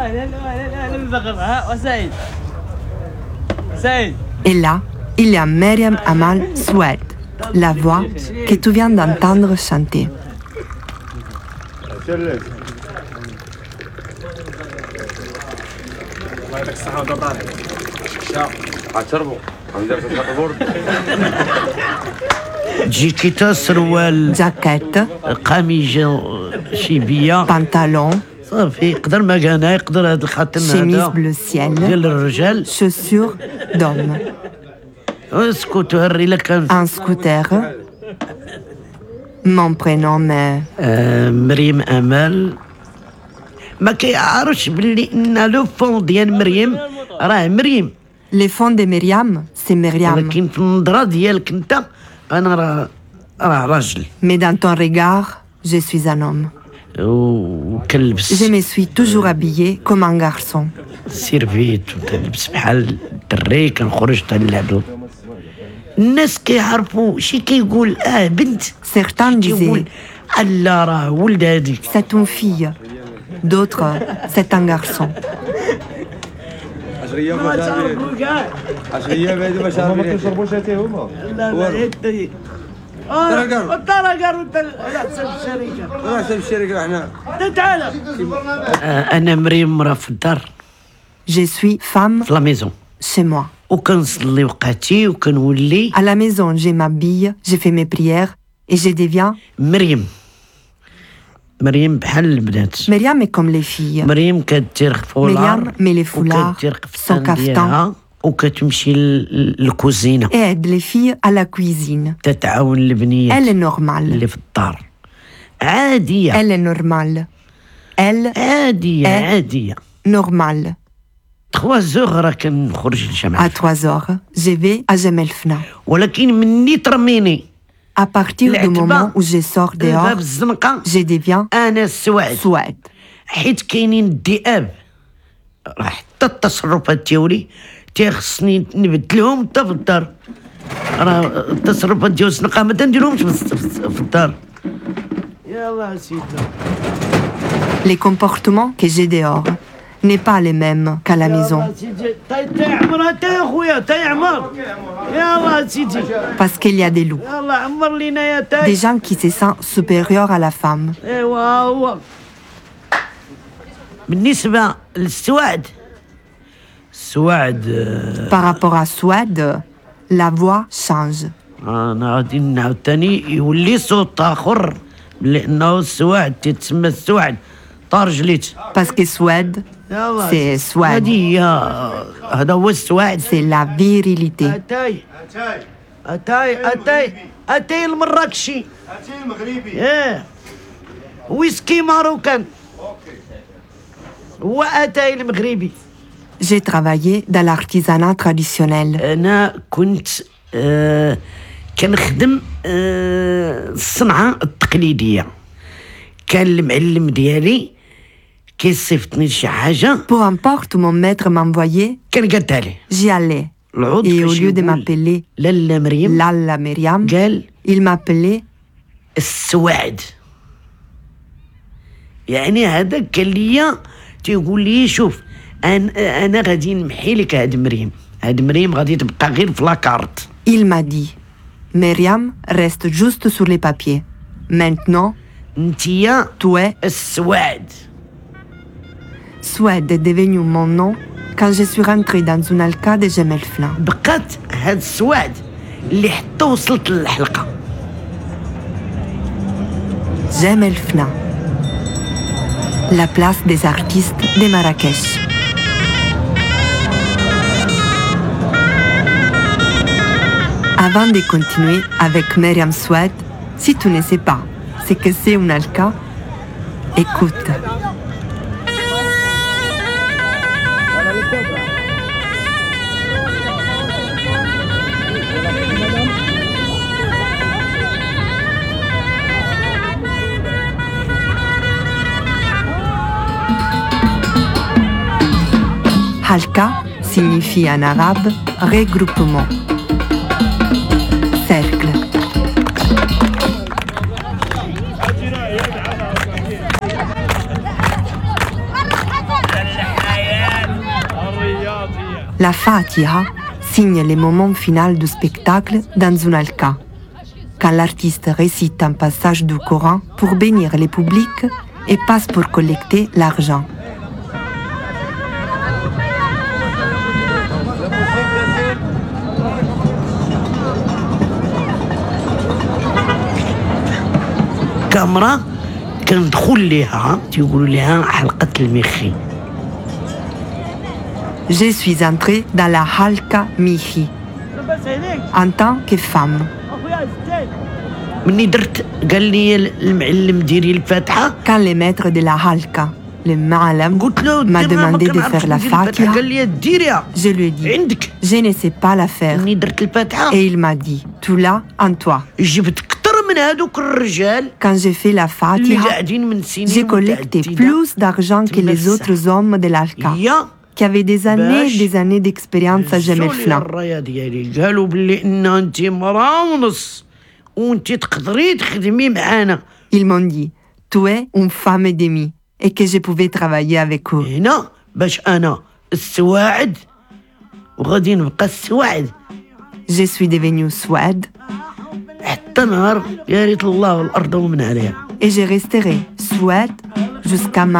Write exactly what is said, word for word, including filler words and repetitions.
Et là, il y a Myriam Amal Soued, la voix que tu viens d'entendre chanter. جيكيتا سروال Jaquette, قميجة شيبية pantalon, صافي يقدر ما كان يقدر هذا الخاتم chemise هذا bleu ciel, ديال الرجال chaussures d'homme, اسكت هري لك un scooter. Mon prénom est... آه مريم امال ما كيعرفش باللي ان لو فون ديال مريم راه مريم Le fond de Myriam, c'est Myriam. ولكن في النظره ديالك انت انا راه راه راجل Mais dans ton regard, je suis un homme. وكنلبس Je me suis toujours habillée comme un garçon. سيرفيت وكنلبس بحال الدري كنخرج تنلعبو الناس كيعرفوا شي كيقول اه بنت Certains كيقول disaient, لا راه ولد هاديك c'est une fille. D'autres, c'est un garçon. عشرية عشرية بعد ما شاربين ما كيشربوش حتى هما لا لا هدي اه الطرقر لا حساب الشركة لا حساب الشركة احنا تعال انا مريم مرا في الدار Je suis femme في لا ميزون chez moi. وكنصلي وقتي وكنولي À la maison, je m'habille, je fais mes prières et je deviens... مريم مريم بحال البنات Myriam est comme les filles. مريم كدير فولار Myriam met les foulards, وكدير son قفطان caftan ديالها وكتمشي للكوزينه et aide les filles à la cuisine. تتعاون البنيات Elle est normale. اللي في الدار عاديه Elle est normale. Elle عاديه إيه. عاديه normale. trois زوغ راه كنخرج À للجامعه trois heures, je vais à Gemelfna. ولكن مني ترميني À partir du العتبة moment où je sors باب dehors, الزنقه je deviens انا السواد Soued. حيت كاينين الذئاب راه حتى التصرفات ديالي تيخصني نبدلهم حتى في الدار راه التصرفات ديال الزنقه ما تنديرهمش في الدار يلاه سيدي Les comportements que j'ai dehors n'est pas les mêmes qu'à la maison. تا عمرها تا يا خويا تا عمر يلاه سيدي Parce qu'il y a des loups. يلاه عمر لينا يا تا Des gens qui se sentent supérieurs à la femme. ايوا هو بالنسبه للسواد السواد Par rapport à Soued, la voix change. انا غادي نعاود تاني يولي صوت اخر لانه السواد تتسمى السواد طارجليت Parce que Soued, c'est Soued. هادي هي هذا هو السواد C'est la virilité. اتاي اتاي اتاي اتاي المراكشي اتي المغربي اه ويسكي ماروكان هو اتاي المغربي J'ai travaillé dans l'artisanat traditionnel. انا كنت آه كنخدم آه الصنعه التقليديه كان المعلم ديالي كيصيفطني شي حاجه Peu importe où mon maître m'envoyait, كنقدها ليه j'y allais. العود Et au فاش lieu de يقول m'appeler لالا مريم Lalla Myriam, قال il m'appelait السواد يعني هذا كان ليا تيقول لي شوف انا انا غادي نمحي لك هاد مريم هاد مريم غادي تبقى غير في لاكارت Il m'a dit, Myriam reste juste sur les papiers. Maintenant, انتيا tu es السواد Soued est devenu mon nom quand je suis rentrée dans une alcade de Gemelfna. بقات هاد السواد اللي حتى وصلت للحلقه Gemelfna, la place des artistes de Marrakech. Avant de continuer avec Myriam Soued, si tu ne sais pas ce que c'est une alka, écoute. Halka signifie en arabe regroupement. Cercle. La Fatiha signe les moments finaux du spectacle dans une halqa, quand l'artiste récite un passage du Coran pour bénir les publics et passe pour collecter l'argent. كاميرا كندخل ليها تيقولوا ليها حلقة المخي. Je suis entrée dans la halqa Mihi en tant que femme. مني درت قال لي المعلم ديري الفاتحة. Quand le maître de la halqa, le ma'alam, قلت له m'a دير ما demandé de كنعرفش faire la ندير الفاتحة. Fatiha, قال لي ديريها je lui ai dit, عندك. je ne sais pas la faire. مني درت الفاتحة Et il m'a dit, tu l'as en toi. جبت كتر من هذوك الرجال Quand j'ai fait la اللي Fatiha, قاعدين من سنين j'ai collecté متعددة. plus d'argent que les autres hommes de l'halqa, هي qui avaient des années et باش des années d'expérience à هزوا لي Jemelfna. الرايه ديالي قالوا باللي ان انت مراه ونص وانت تقدري تخدمي معانا Ils m'ont dit, tu es une femme et demie, et que je pouvais travailler avec eux. هنا باش انا السواعد وغادي نبقى السواعد Je suis devenue Souad, حتى نهار يا ريت الله والارض ومن عليها. et je resterai Souad jusqu'à ma